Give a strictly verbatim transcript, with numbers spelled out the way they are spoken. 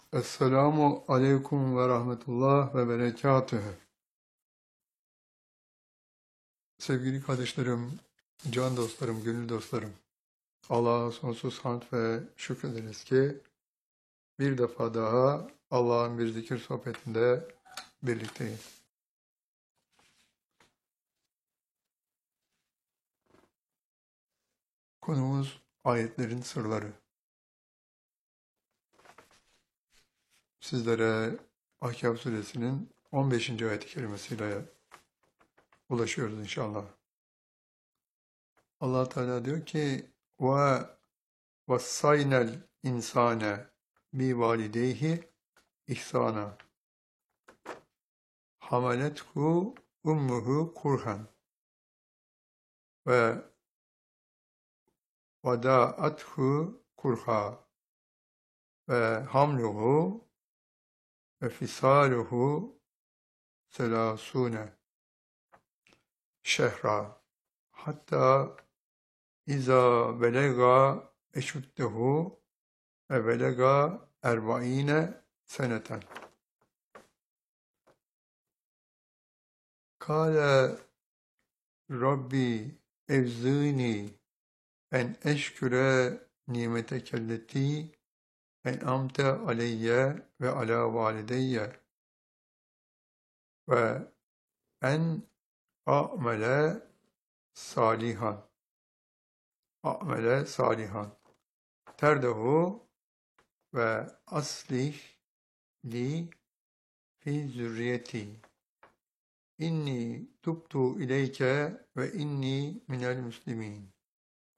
Esselamu aleyküm ve rahmetullah ve berekatühü. Sevgili kardeşlerim, can dostlarım, gönül dostlarım. Allah'a sonsuz hamd ve şükrederiz ki bir defa daha Allah'ın bir zikir sohbetinde birlikteyiz. Konumuz ayetlerin sırları. Sizlere Ahkâf Suresinin on beşinci ayet-i kerimesiyle ulaşıyoruz inşallah. Allah Teala diyor ki ve vassaynel insane bi valideyhi ihsana hamalethu ummuhu kurhan ve vada'athu kurha ve hamluhu ve fisaluhu selasune şehra hatta iza belega eşuddehu ve belega erba'ine seneten. Kâle Rabbi evzini en eşküre nimetekelleti en'amte aleyye ve ala valideyye ve en a'mele salihan a'mele salihan terdehu ve aslih li fi zürriyeti inni tubtu ileyke ve inni minel müslimin.